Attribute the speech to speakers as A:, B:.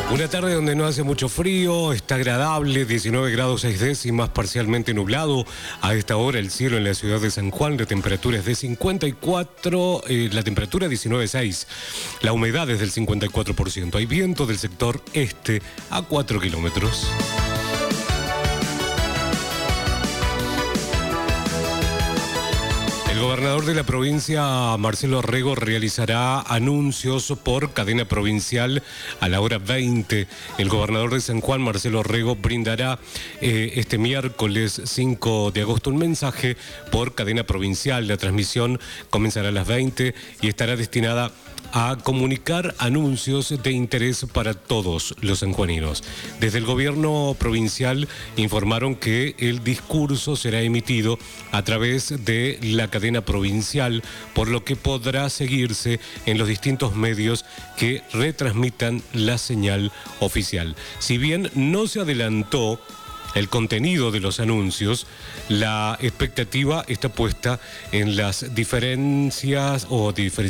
A: Una tarde donde no hace mucho frío, está agradable, 19 grados 6 décimas, parcialmente nublado. A esta hora el cielo en la ciudad de San Juan, la temperatura es de 54, la temperatura 19,6. La humedad es del 54%. Hay viento del sector este a 4 kilómetros. El gobernador de la provincia, Marcelo Rego, realizará anuncios por cadena provincial a la hora 20. El gobernador de San Juan, Marcelo Rego, brindará este miércoles 5 de agosto un mensaje por cadena provincial. La transmisión comenzará a las 20 y estará destinada a comunicar anuncios de interés para todos los sanjuaninos. Desde el gobierno provincial informaron que el discurso será emitido a través de la cadena provincial, por lo que podrá seguirse en los distintos medios que retransmitan la señal oficial. Si bien no se adelantó el contenido de los anuncios, la expectativa está puesta en las diferencias o diferencias